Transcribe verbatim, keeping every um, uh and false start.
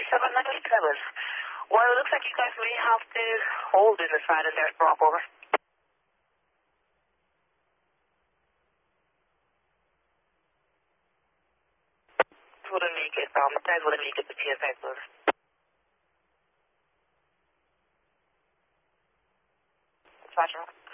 seven ninety seven. Well, it looks like you guys may have to hold in the side of that rock over. Wouldn't make it, um, the guys wouldn't make it to P S A, please. Roger.